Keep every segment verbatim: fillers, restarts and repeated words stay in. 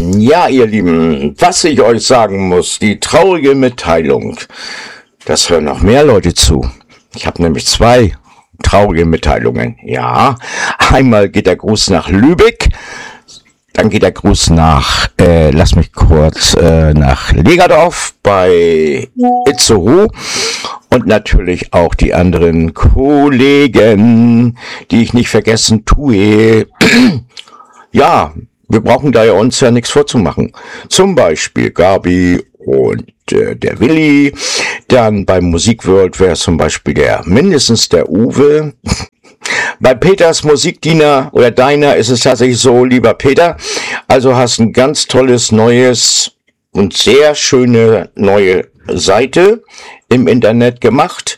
Ja, ihr Lieben, was ich euch sagen muss, die traurige Mitteilung, das hören noch mehr Leute zu. Ich habe nämlich zwei traurige Mitteilungen. Ja, einmal geht der Gruß nach Lübeck, dann geht der Gruß nach, äh, lass mich kurz, äh, nach Legerdorf bei Itzehoe und natürlich auch die anderen Kollegen, die ich nicht vergessen tue. Ja, wir brauchen da ja uns ja nichts vorzumachen. Zum Beispiel Gabi und äh, der Willi. Dann beim Musikworld wäre zum Beispiel der, mindestens der Uwe. Bei Peters Musikdiener oder deiner ist es tatsächlich so, lieber Peter, also hast ein ganz tolles neues und sehr schöne neue Seite im Internet gemacht.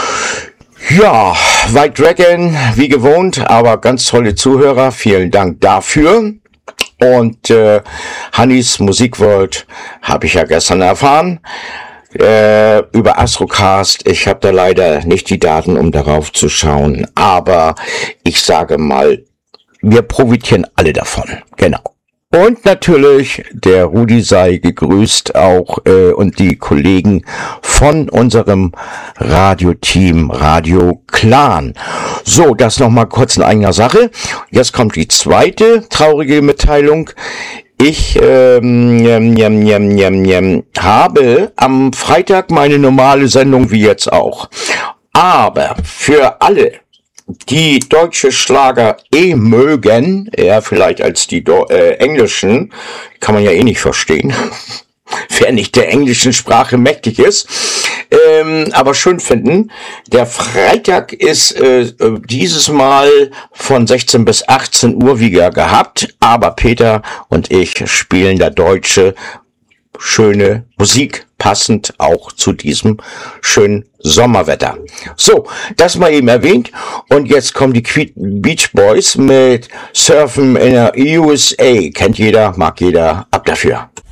Ja, White Dragon, wie gewohnt, aber ganz tolle Zuhörer, vielen Dank dafür. Und äh, Hannis Musikworld habe ich ja gestern erfahren, äh, über Astrocast. Ich habe da leider nicht die Daten, um darauf zu schauen, aber ich sage mal, wir profitieren alle davon, genau. Und natürlich, der Rudi sei gegrüßt auch äh, und die Kollegen von unserem Radioteam Radio Clan. So, das nochmal kurz in eigener Sache. Jetzt kommt die zweite traurige Mitteilung. Ich ähm, jem, jem, jem, jem, jem, habe am Freitag meine normale Sendung wie jetzt auch. Aber für alle, die deutsche Schlager eh mögen, eher vielleicht als die Do- äh, englischen, kann man ja eh nicht verstehen, wer nicht der englischen Sprache mächtig ist, ähm, aber schön finden. Der Freitag ist äh, dieses Mal von sechzehn bis achtzehn Uhr wieder gehabt, aber Peter und ich spielen da deutsche schöne Musik, passend auch zu diesem schönen Sommerwetter. So, das mal eben erwähnt. Und jetzt kommen die Beach Boys mit Surfen in der U S A. Kennt jeder, mag jeder, ab dafür.